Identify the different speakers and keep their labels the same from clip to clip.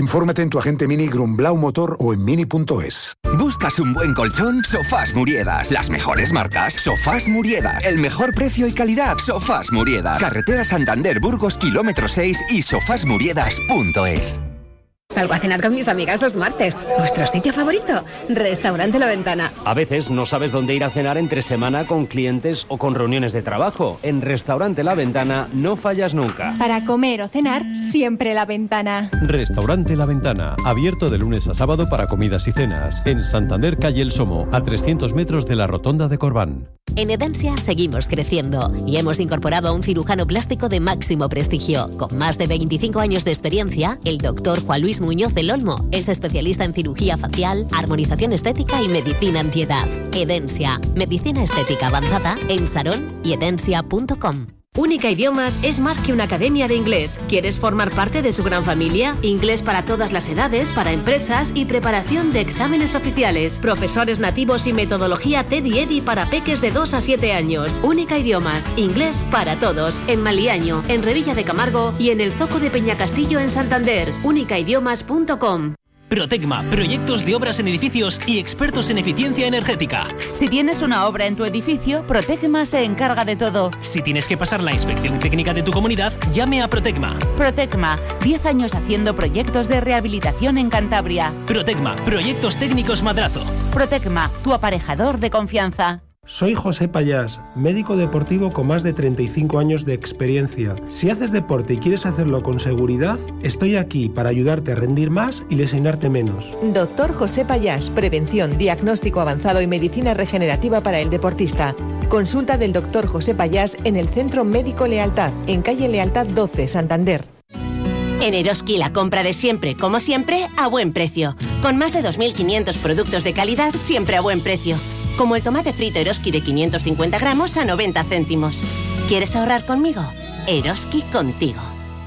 Speaker 1: Infórmate en tu agente Mini Grumblau Motor o en mini.es.
Speaker 2: ¿Buscas un buen colchón? Sofás Muriedas. Las mejores marcas. Sofás Muriedas. El mejor precio y calidad. Sofás Muriedas. Carretera Santander Burgos, kilómetro 6 y sofasmuriedas.es.
Speaker 3: Salgo a cenar con mis amigas los martes. ¿Nuestro sitio favorito? Restaurante La Ventana.
Speaker 4: A veces no sabes dónde ir a cenar entre semana con clientes o con reuniones de trabajo. En Restaurante La Ventana no fallas nunca.
Speaker 5: Para comer o cenar, siempre La Ventana.
Speaker 6: Restaurante La Ventana, abierto de lunes a sábado para comidas y cenas. En Santander, calle El Somo, a 300 metros de la Rotonda de Corbán.
Speaker 7: En Edensia seguimos creciendo y hemos incorporado a un cirujano plástico de máximo prestigio. Con más de 25 años de experiencia, el doctor Juan Luis Muñoz del Olmo es especialista en cirugía facial, armonización estética y medicina antiedad. Edensia, medicina estética avanzada en Sarón y edensia.com.
Speaker 8: Única Idiomas es más que una academia de inglés. ¿Quieres formar parte de su gran familia? Inglés para todas las edades, para empresas y preparación de exámenes oficiales. Profesores nativos y metodología TED&EDI para peques de 2 a 7 años. Única Idiomas. Inglés para todos. En Maliaño, en Revilla de Camargo y en el Zoco de Peñacastillo en Santander. Unicaidiomas.com.
Speaker 9: Protecma, proyectos de obras en edificios y expertos en eficiencia energética.
Speaker 10: Si tienes una obra en tu edificio, Protecma se encarga de todo.
Speaker 9: Si tienes que pasar la inspección técnica de tu comunidad, llame a Protecma.
Speaker 10: Protecma, 10 años haciendo proyectos de rehabilitación en Cantabria.
Speaker 9: Protecma, proyectos técnicos Madrazo.
Speaker 10: Protecma, tu aparejador de confianza.
Speaker 11: Soy José Payás, médico deportivo con más de 35 años de experiencia. Si haces deporte y quieres hacerlo con seguridad, estoy aquí para ayudarte a rendir más y lesionarte menos.
Speaker 12: Doctor José Payás, prevención, diagnóstico avanzado y medicina regenerativa para el deportista. Consulta del Doctor José Payás en el Centro Médico Lealtad, en calle Lealtad 12, Santander.
Speaker 8: En Eroski la compra de siempre, como siempre, a buen precio. Con más de 2.500 productos de calidad, siempre a buen precio. Como el tomate frito Eroski de 550 gramos a 90 céntimos. ¿Quieres ahorrar conmigo? Eroski contigo.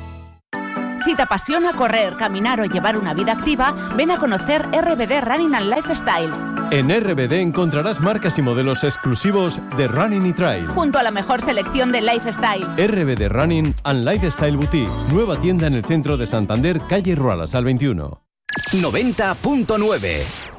Speaker 10: Si te apasiona correr, caminar o llevar una vida activa, ven a conocer RBD Running and Lifestyle.
Speaker 6: En RBD encontrarás marcas y modelos exclusivos de running y trail.
Speaker 10: Junto a la mejor selección de lifestyle.
Speaker 6: RBD Running and Lifestyle Boutique. Nueva tienda en el centro de Santander, calle Rualas al 21.
Speaker 2: 90.9